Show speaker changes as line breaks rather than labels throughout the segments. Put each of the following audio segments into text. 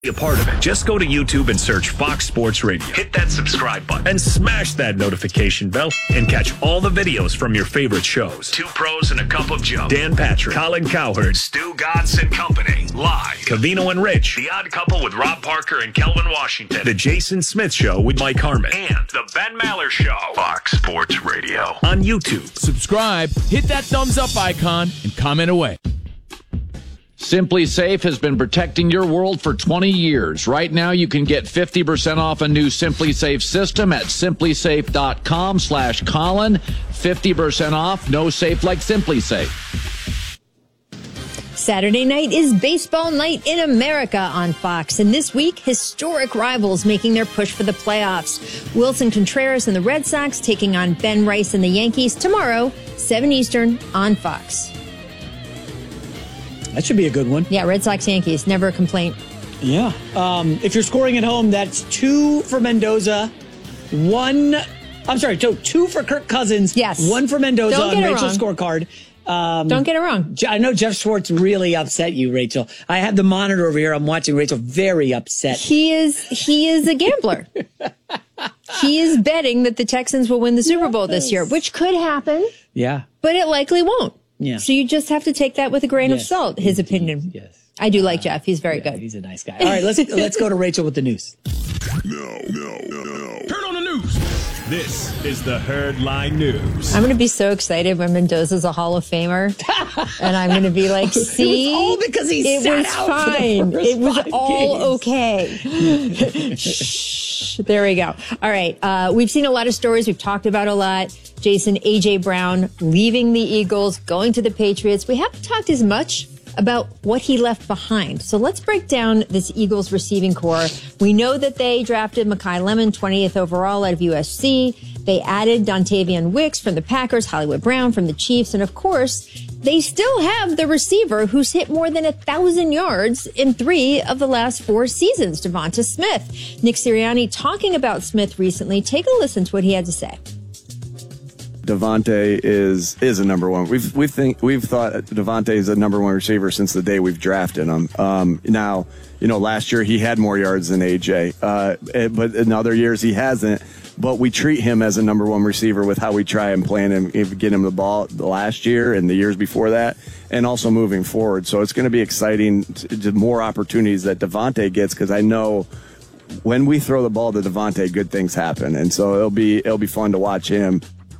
a part of it. Just go to YouTube and search Fox Sports Radio. Hit that subscribe button and smash that notification bell and catch all the videos from your favorite shows. Two Pros and a Cup of Joe. Dan Patrick, Colin Cowherd, Stu Godson Company. Live. Covino and Rich. The Odd Couple with Rob Parker and Kelvin Washington. The Jason Smith Show with Mike Harmon. And The Ben Maller Show. Fox Sports Radio. On YouTube.
Subscribe, hit that thumbs up icon, and comment away.
Simply Safe has been protecting your world for 20 years. Right now, you can get 50% off a new Simply Safe system at simplysafe.com/Colin. 50% off, no safe like Simply Safe.
Saturday night is baseball night in America on Fox. And this week, historic rivals making their push for the playoffs. Wilson Contreras and the Red Sox taking on Ben Rice and the Yankees tomorrow, 7 Eastern on Fox.
That should be a good one.
Yeah, Red Sox, Yankees, never a complaint.
Yeah. If you're scoring at home, that's 2 for Mendoza, 2 for Kirk Cousins.
Yes.
1 for Mendoza on Rachel's scorecard.
Don't get it wrong.
I know Jeff Schwartz really upset you, Rachel. I have the monitor over here. I'm watching Rachel very upset.
He is a gambler. He is betting that the Texans will win the Super Bowl this year, which could happen.
Yeah.
But it likely won't.
Yeah.
So you just have to take that with a grain of salt, his opinion.
Yes.
I do like Jeff. He's very good.
He's a nice guy. All right, let's go to Rachel with the news.
No.
Turn on the news. This is the Herd Line News.
I'm going to be so excited when Mendoza's a Hall of Famer. And I'm going to be like, see?
It was all because he sat out
fine.
For the first
It was
5
all
games.
okay. Shh. There we go. All right. We've seen a lot of stories. We've talked about a lot. Jason, A.J. Brown leaving the Eagles, going to the Patriots. We haven't talked as much about what he left behind. So let's break down this Eagles receiving core. We know that they drafted Mekhi Lemon, 20th overall out of USC. They added Dontavian Wicks from the Packers, Hollywood Brown from the Chiefs, and of course, they still have the receiver who's hit more than 1,000 yards in 3 of the last 4 seasons, Devonta Smith. Nick Sirianni talking about Smith recently. Take a listen to what he had to say.
Devontae is a number one. We've thought Devontae is a number one receiver since the day we've drafted him. Now, last year he had more yards than AJ, but in other years he hasn't. But we treat him as a number one receiver with how we try and plan him, get him the ball the last year and the years before that, and also moving forward. So it's going to be exciting to more opportunities that Devontae gets, because I know when we throw the ball to Devontae, good things happen, and so it'll be fun to watch him.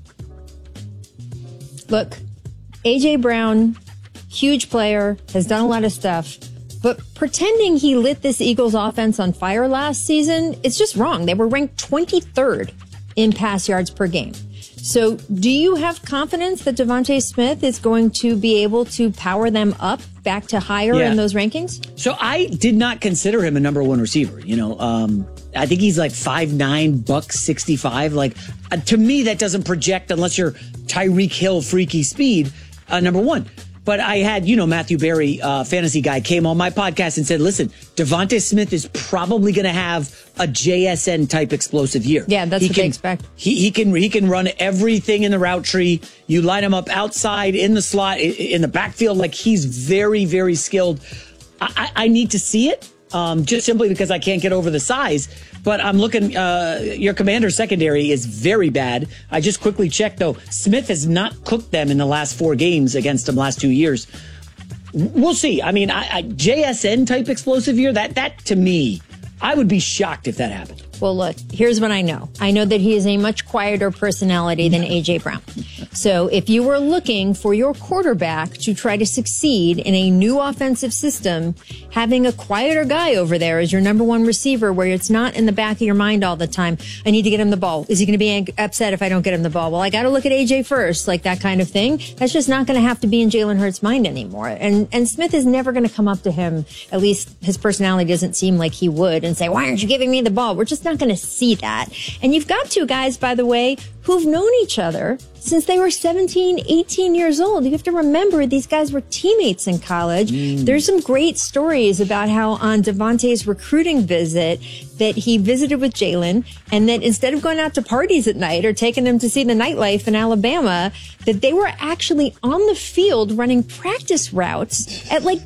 Look, A.J. Brown, huge player, has done a lot of stuff, but pretending he lit this Eagles offense on fire last season, it's just wrong. They were ranked 23rd in pass yards per game. So do you have confidence that Devonta Smith is going to be able to power them up back to higher in those rankings?
So I did not consider him a number one receiver. I think he's like 5'9", buck 65. Like, to me, that doesn't project unless you're Tyreek Hill, freaky speed, number one. But I had, Matthew Berry, fantasy guy, came on my podcast and said, listen, Devonta Smith is probably going to have a JSN type explosive year.
Yeah, that's what they expect.
He can run everything in the route tree. You line him up outside, in the slot, in the backfield. Like, he's very, very skilled. I need to see it. Just simply because I can't get over the size. But I'm looking, your Commander's secondary is very bad. I just quickly checked, though. Smith has not cooked them in the last 4 games against them last 2 years. We'll see. I mean, JSN type explosive year, that to me, I would be shocked if that happened.
Well, look, here's what I know. I know that he is a much quieter personality than A.J. Brown. So if you were looking for your quarterback to try to succeed in a new offensive system, having a quieter guy over there as your number one receiver where it's not in the back of your mind all the time, I need to get him the ball. Is he going to be upset if I don't get him the ball? Well, I got to look at A.J. first, like that kind of thing. That's just not going to have to be in Jalen Hurts' mind anymore. And Smith is never going to come up to him, at least his personality doesn't seem like he would, and say, why aren't you giving me the ball? We're just not going to see that. And you've got 2 guys, by the way, who've known each other since they were 17, 18 years old. You have to remember these guys were teammates in college. There's some great stories about how on Devontae's recruiting visit that he visited with Jalen, and that instead of going out to parties at night or taking them to see the nightlife in Alabama, that they were actually on the field running practice routes at like